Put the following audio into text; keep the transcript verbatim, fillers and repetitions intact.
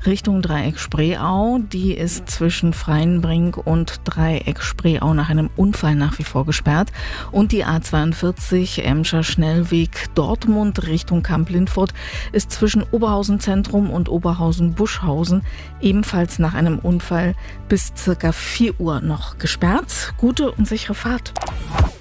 Richtung Dreieck Spreeau. Die ist zwischen Freienbrink und Dreieck Spreeau nach einem Unfall nach wie vor gesperrt. Und die A zweiundvierzig Emscher Schnellweg Dortmund Richtung Kamp-Lintfurt ist zwischen Oberhausen Zentrum und Oberhausen Buschhausen ebenfalls nach einem Unfall bis circa vier Uhr noch gesperrt. Gute und sichere Fahrt.